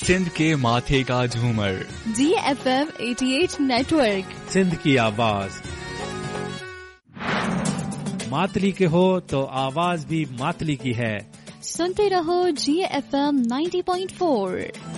सिंध के माथे का झूमर, GFM 88 नेटवर्क, सिंध की आवाज। मातली के हो तो आवाज भी मातली की है। सुनते रहो GFM 90.4।